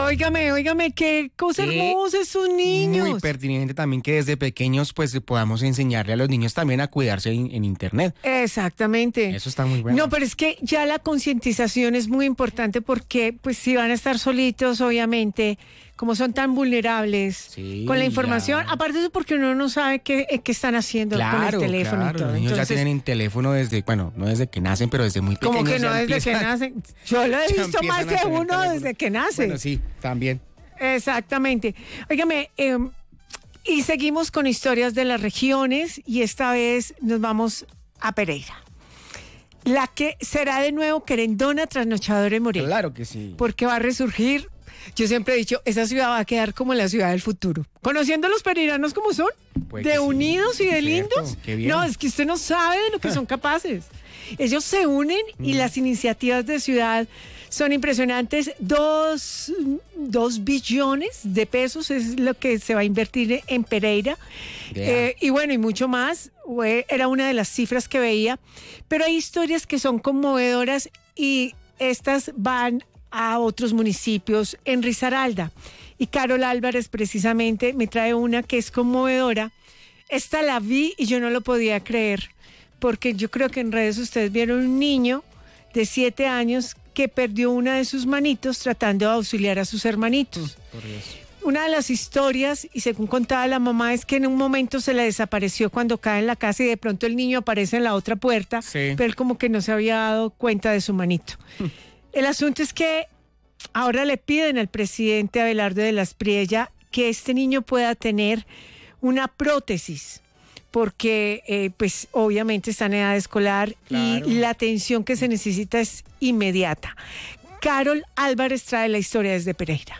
Óigame, qué cosa hermosa esos niños. Muy pertinente también que desde pequeños pues podamos enseñarle a los niños también a cuidarse en internet. Exactamente. Eso está muy bueno. No, pero es que ya la concientización es muy importante porque pues si van a estar solitos, obviamente, como son tan vulnerables Sí, con la información, ya. aparte de porque uno no sabe qué están haciendo con el teléfono y todo. Los niños Entonces, ya tienen teléfono desde, bueno, no desde que nacen, pero desde muy pequeños. como que no ya desde que empiezan- nacen. Yo lo he ya visto más empiezan a de tener uno teléfono. desde que nace. Bueno, sí, también. Exactamente. Óigame, y seguimos con historias de las regiones y esta vez nos vamos a Pereira. La que será de nuevo querendona trasnochadora en Morelia. Claro que sí. Porque va a resurgir. Yo siempre he dicho, esa ciudad va a quedar como la ciudad del futuro. Conociendo a los pereiranos como son, Pues de que sí, unidos y de cierto, lindos. qué bien. No, es que usted no sabe de lo que son capaces. Ellos se unen y las iniciativas de ciudad son impresionantes. 2 billones de pesos es lo que se va a invertir en Pereira. Yeah. Y bueno, y mucho más. Era una de las cifras que veía. Pero hay historias que son conmovedoras y estas van a otros municipios en Risaralda. Y Carol Álvarez precisamente me trae una que es conmovedora. Esta la vi y yo no lo podía creer, porque yo creo que en redes ustedes vieron un niño de 7 años que perdió una de sus manitos tratando de auxiliar a sus hermanitos. Por Dios. Una de las historias, y según contaba la mamá, es que en un momento se le desapareció cuando cae en la casa y de pronto el niño aparece en la otra puerta, Sí. pero él como que no se había dado cuenta de su manito. El asunto es que ahora le piden al presidente Abelardo de la Espriella que este niño pueda tener una prótesis, porque pues obviamente está en edad escolar. Claro. Y la atención que se necesita es inmediata. Carol Álvarez trae la historia desde Pereira.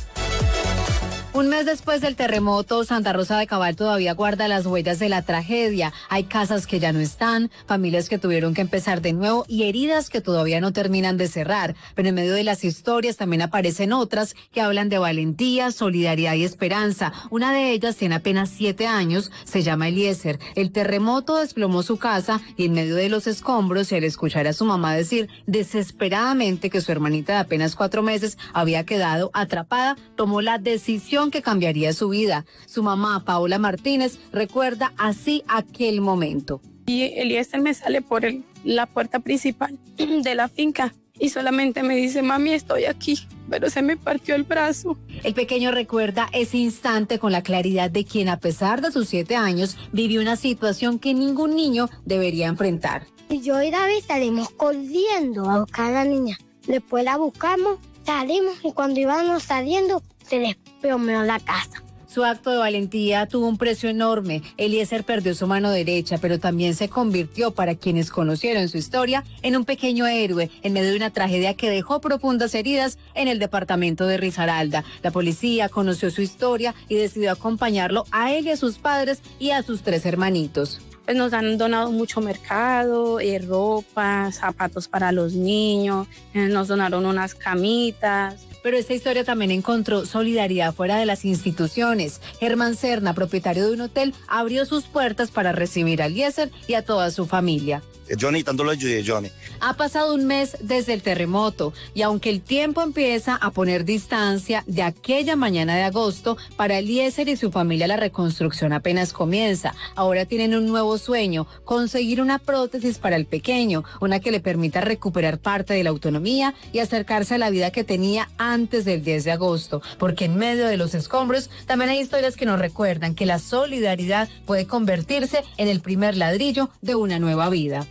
Un mes después del terremoto, Santa Rosa de Cabal todavía guarda las huellas de la tragedia. Hay casas que ya no están, familias que tuvieron que empezar de nuevo y heridas que todavía no terminan de cerrar. Pero en medio de las historias también aparecen otras que hablan de valentía, solidaridad y esperanza. Una de ellas tiene apenas 7 años, se llama Eliezer. El terremoto desplomó su casa y en medio de los escombros, y al escuchar a su mamá decir desesperadamente que su hermanita de apenas 4 meses había quedado atrapada, tomó la decisión que cambiaría su vida. Su mamá, Paola Martínez, recuerda así aquel momento. Y Eliezer me sale por la puerta principal de la finca y solamente me dice, mami, estoy aquí, pero se me partió el brazo. El pequeño recuerda ese instante con la claridad de quien, a pesar de sus 7 años, vivió una situación que ningún niño debería enfrentar. Y yo y David salimos corriendo a buscar a la niña. Después la buscamos, salimos y cuando íbamos saliendo se desplomeó la casa. Su acto de valentía tuvo un precio enorme. Eliezer perdió su mano derecha, pero también se convirtió, para quienes conocieron su historia, en un pequeño héroe en medio de una tragedia que dejó profundas heridas en el departamento de Risaralda. La policía conoció su historia y decidió acompañarlo a él y a sus padres y a sus 3 hermanitos. Pues nos han donado mucho mercado, ropa, zapatos para los niños, nos donaron unas camitas. Pero esta historia también encontró solidaridad fuera de las instituciones. Germán Serna, propietario de un hotel, abrió sus puertas para recibir a Eliezer y a toda su familia. Johnny, tanto lo ayudé, Johnny. Ha pasado un mes desde el terremoto y aunque el tiempo empieza a poner distancia de aquella mañana de agosto, para Eliezer y su familia la reconstrucción apenas comienza. Ahora tienen un nuevo sueño, conseguir una prótesis para el pequeño, una que le permita recuperar parte de la autonomía y acercarse a la vida que tenía antes del 10 de agosto. Porque en medio de los escombros también hay historias que nos recuerdan que la solidaridad puede convertirse en el primer ladrillo de una nueva vida.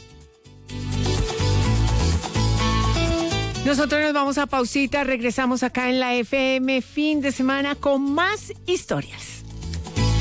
Nosotros nos vamos a pausita, regresamos acá en la FM fin de semana con más historias.